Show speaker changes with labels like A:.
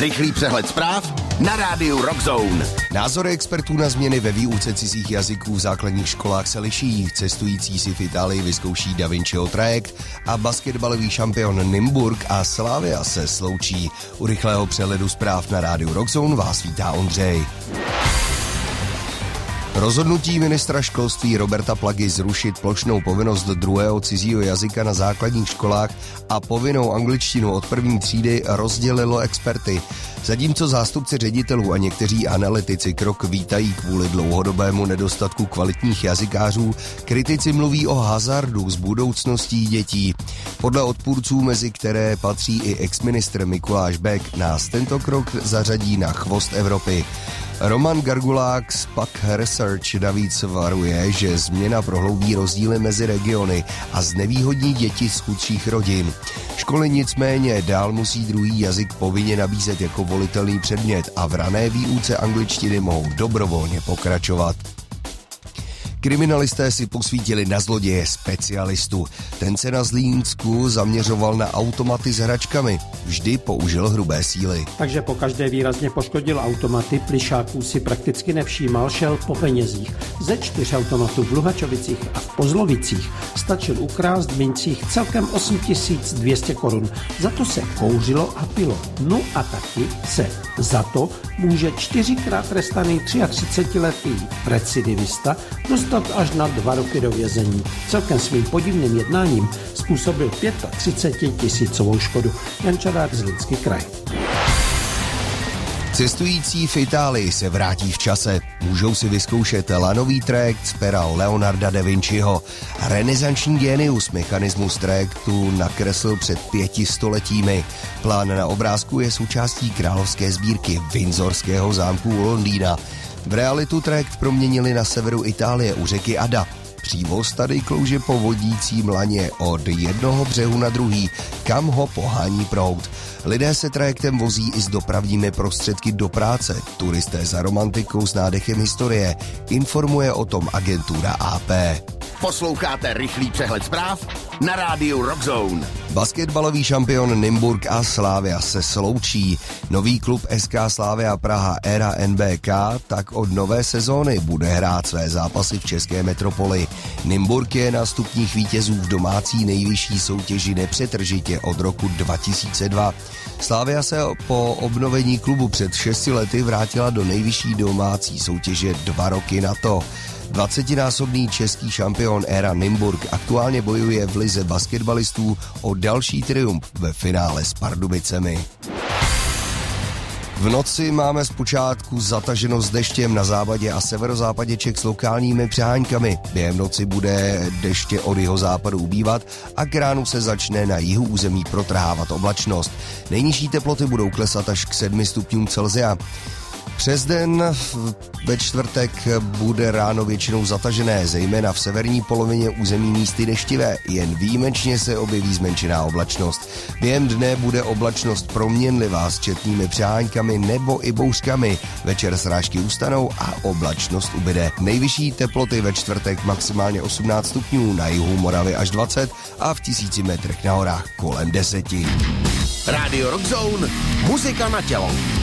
A: Rychlý přehled zpráv na rádiu Rockzone.
B: Názory expertů na změny ve výuce cizích jazyků v základních školách se liší. Cestující si v Itálii vyzkouší Da Vinciho trajekt a basketbalový šampion Nymburk a Slavia se sloučí. U rychlého přehledu zpráv na rádiu Rockzone vás vítá Ondřej. Rozhodnutí ministra školství Roberta Plagy zrušit plošnou povinnost druhého cizího jazyka na základních školách a povinnou angličtinu od první třídy rozdělilo experty. Zatímco zástupci ředitelů a někteří analytici krok vítají kvůli dlouhodobému nedostatku kvalitních jazykářů, kritici mluví o hazardu s budoucností dětí. Podle odpůrců, mezi které patří i exministr Mikuláš Bek, nás tento krok zařadí na chvost Evropy. Roman Gargulák z PAC Research navíc varuje, že změna prohloubí rozdíly mezi regiony a znevýhodní děti z chudších rodin. Školy nicméně dál musí druhý jazyk povinně nabízet jako volitelný předmět a v rané výuce angličtiny mohou dobrovolně pokračovat. Kriminalisté si posvítili na zloděje specialistu. Ten se na Zlínsku zaměřoval na automaty s hračkami. Vždy použil hrubé síly.
C: Takže pokaždé výrazně poškodil automaty, plyšáků si prakticky nevšímal, šel po penězích. Ze 4 automatů v Luhačovicích a v Pozlovicích stačil ukrást v mincích celkem 8200 korun. Za to se kouřilo a pilo. No a taky se za to může 4krát trestaný 33letý recidivista dostat až na 2 roky do vězení. Celkem svým podivným jednáním způsobil 35 000 škodu. Jan Čadák, Zlínský kraj.
B: Cestující v Itálii se vrátí v čase. Můžou si vyzkoušet lanový trajekt z pera Leonarda da Vinciho. Renesanční génius mechanismus trajektu nakreslil před 5 stoletími. Plán na obrázku je součástí královské sbírky Windsorského zámku u Londýna. V realitu trajekt proměnili na severu Itálie u řeky Ada. Přívoz tady klouže po vodícím laně od jednoho břehu na druhý, kam ho pohání proud. Lidé se trajektem vozí i s dopravními prostředky do práce. Turisté za romantikou s nádechem historie. Informuje o tom agentura AP.
A: Posloucháte rychlý přehled zpráv na rádiu Rockzone.
B: Basketbalový šampion Nymburk a Slavia se sloučí. Nový klub SK Slavia Praha éra NBK tak od nové sezóny bude hrát své zápasy v české metropoli. Nymburk je na stupních vítězů v domácí nejvyšší soutěži nepřetržitě od roku 2002. Slavia se po obnovení klubu před 6 lety vrátila do nejvyšší domácí soutěže 2 roky na to. 20násobný český šampion éra Nymburk aktuálně bojuje v lize basketbalistů o další triumf ve finále s Pardubicemi. V noci máme zpočátku zataženo s deštěm na západě a severozápadě Čech s lokálními přeháňkami. Během noci bude deště od jihozápadu ubývat a k ránu se začne na jihu území protrhávat oblačnost. Nejnižší teploty budou klesat až k 7 stupňům Celsia. Přes den ve čtvrtek bude ráno většinou zatažené, zejména v severní polovině území místy deštivé. Jen výjimečně se objeví zmenšená oblačnost. Během dne bude oblačnost proměnlivá s četnými přeháňkami nebo i bouřkami. Večer srážky ustanou a oblačnost ubyde. Nejvyšší teploty ve čtvrtek maximálně 18 stupňů, na jihu Moravy až 20 a v 1000 metrech na horách kolem 10.
A: Radio Rockzone, muzika na tělo.